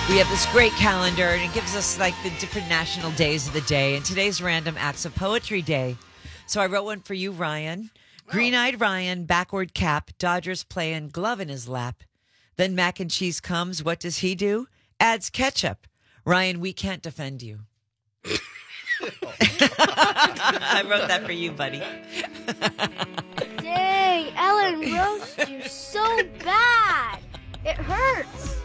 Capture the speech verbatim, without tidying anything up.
We have this great calendar, and it gives us like the different national days of the day. And today's Random Acts of Poetry Day. So I wrote one for you, Ryan. Green-eyed Ryan, backward cap, Dodgers playing, glove in his lap. Then mac and cheese comes. What does he do? Adds ketchup. Ryan, we can't defend you. I wrote that for you, buddy. Dang, Ellen roast you so bad. It hurts.